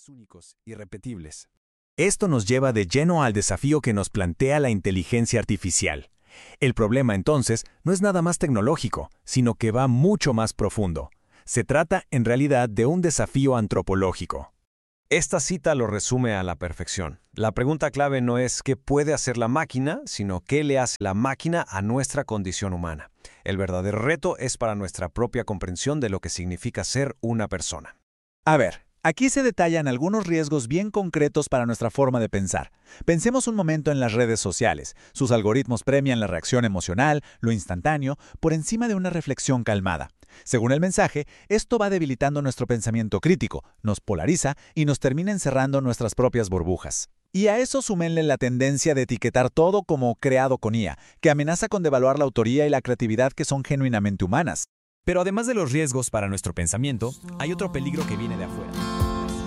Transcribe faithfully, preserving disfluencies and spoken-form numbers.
únicos, irrepetibles. Esto nos lleva de lleno al desafío que nos plantea la inteligencia artificial. El problema, entonces, no es nada más tecnológico, sino que va mucho más profundo. Se trata, en realidad, de un desafío antropológico. Esta cita lo resume a la perfección. La pregunta clave no es qué puede hacer la máquina, sino qué le hace la máquina a nuestra condición humana. El verdadero reto es para nuestra propia comprensión de lo que significa ser una persona. A ver, aquí se detallan algunos riesgos bien concretos para nuestra forma de pensar. Pensemos un momento en las redes sociales. Sus algoritmos premian la reacción emocional, lo instantáneo, por encima de una reflexión calmada. Según el mensaje, esto va debilitando nuestro pensamiento crítico, nos polariza y nos termina encerrando nuestras propias burbujas. Y a eso súmenle la tendencia de etiquetar todo como creado con I A, que amenaza con devaluar la autoría y la creatividad que son genuinamente humanas. Pero además de los riesgos para nuestro pensamiento, hay otro peligro que viene de afuera.